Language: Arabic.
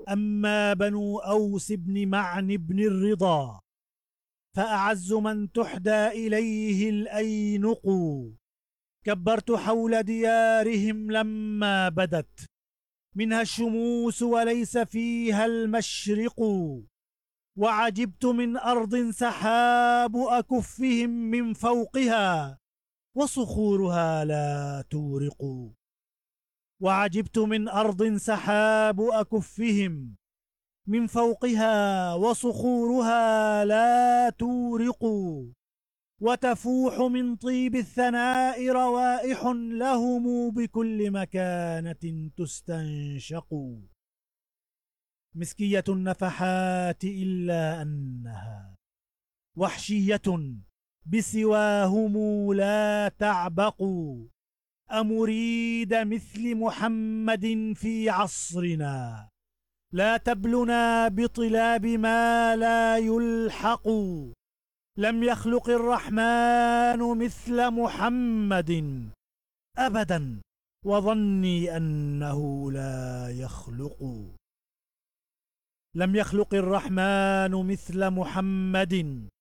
أما بنو أوس بن معن بن الرضا فأعز من تحدى إليه الأينق. كبرت حول ديارهم لما بدت منها الشموس وليس فيها المشرق. وعجبت من أرض سحاب أكفهم من فوقها وصخورها لا تورق. وعجبت من أرض سحاب أكفهم من فوقها وصخورها لا تورق. وتفوح من طيب الثناء روائح لهم بكل مكانة تستنشق. مسكية النفحات إلا أنها وحشية بسواهم لا تعبق. أمريد مثل محمد في عصرنا لا تبلنا بطلاب ما لا يلحق. لم يخلق الرحمن مثل محمد أبدا وظني أنه لا يخلق. لم يخلق الرحمن مثل محمد